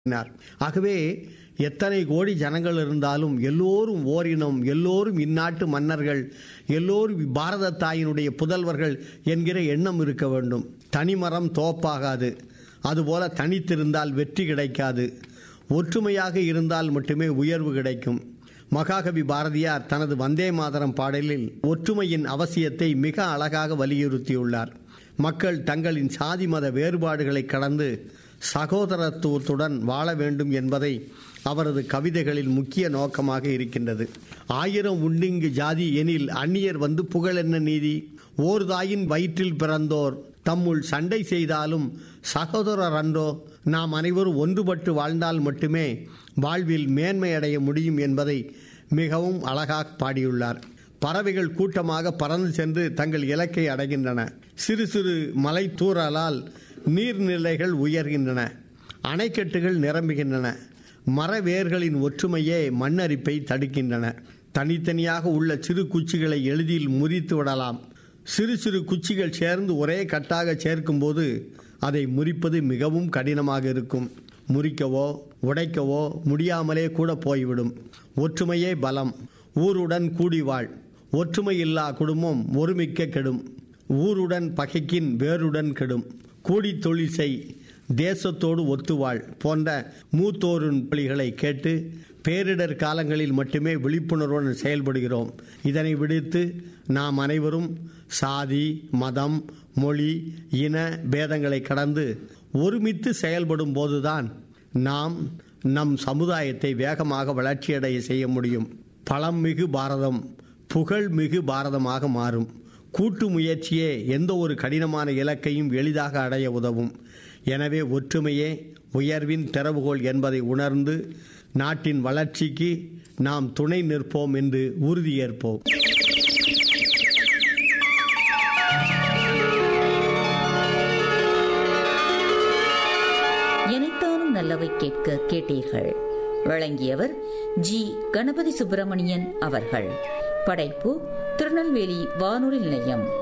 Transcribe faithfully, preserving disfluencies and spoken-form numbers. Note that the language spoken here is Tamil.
ஆகவே எத்தனை கோடி ஜனங்கள் இருந்தாலும் எல்லோரும் ஓரினம், எல்லோரும் இந்நாட்டு மன்னர்கள், எல்லோரும் பாரத தாயினுடைய புதல்வர்கள் என்கிற எண்ணம் இருக்க வேண்டும். தனிமரம் தோப்பாகாது, அதுபோல தனித்திருந்தால் வெற்றி கிடைக்காது. ஒற்றுமையாக இருந்தால் மட்டுமே உயர்வு கிடைக்கும். மகாகவி பாரதியார் தனது வந்தே மாதரம் பாடலில் ஒற்றுமையின் அவசியத்தை மிக அழகாக வலியுறுத்தியுள்ளார். மக்கள் தங்களின் சாதி மத வேறுபாடுகளை கடந்து சகோதரத்துவத்துடன் வாழ வேண்டும் என்பதை அவரது கவிதைகளில் முக்கிய நோக்கமாக இருக்கின்றது. ஆயிரம் உண்டிங்கு ஜாதி எனில் அந்நியர் வந்து புகழென்ன நீதி, ஓர் தாயின் வயிற்றில் பிறந்தோர் தம்முள் சண்டை செய்தாலும் சகோதரர் அன்றோ, நாம் அனைவரும் ஒன்றுபட்டு வாழ்ந்தால் மட்டுமே வாழ்வில் மேன்மையடைய முடியும் என்பதை மிகவும் அழகாக பாடியுள்ளார். பறவைகள் கூட்டமாக பறந்து சென்று தங்கள் இலக்கை அடைகின்றன. சிறு சிறு மலை தூறலால் நீர்நிலைகள் உயர்கின்றன, அணைக்கட்டுகள் நிரம்புகின்றன. மரவேர்களின் ஒற்றுமையே மண்ணரிப்பை தடுக்கின்றன. தனித்தனியாக உள்ள சிறு குச்சிகளை எளிதில் முறித்து விடலாம். சிறு சிறு குச்சிகள் சேர்ந்து ஒரே கட்டாக சேர்க்கும்போது அதை முறிப்பது மிகவும் கடினமாக இருக்கும். முறிக்கவோ உடைக்கவோ முடியாமலே கூட போய்விடும். ஒற்றுமையே பலம். ஊருடன் கூடி வாழ். ஒற்றுமை இல்லா குடும்பம் ஒருமிக்க கெடும். ஊருடன் பகைக்கின் வேருடன் கெடும். கூடி தொழில் செய், தேசத்தோடு ஒத்துவாள் போன்ற மூத்தோரின் பலிகளை கேட்டு பேரிடர் காலங்களில் மட்டுமே விழிப்புணர்வுடன் செயல்படுகிறோம். இதனை விடுத்து நாம் அனைவரும் சாதி, மதம், மொழி, இன பேதங்களை கடந்து ஒருமித்து செயல்படும் போதுதான் நாம் நம் சமுதாயத்தை வேகமாக வளர்ச்சியடைய செய்ய முடியும். பலம் மிகு பாரதம் புகழ் மிகு பாரதமாக மாறும். கூட்டு முயற்சியே எந்த ஒரு கடினமான இலக்கையும் எளிதாக அடைய உதவும். எனவே ஒற்றுமையே உயர்வின் திறவுகோல் என்பதை உணர்ந்து நாட்டின் வளர்ச்சிக்கு நாம் துணை நிற்போம் என்று உறுதியேற்போம். இணைத்தானும் நல்லவை கேட்க கேட்டீர்கள். வழங்கியவர் ஜி கணபதி சுப்பிரமணியன் அவர்கள். படைப்பு திருநெல்வேலி வானொலி நிலையம்.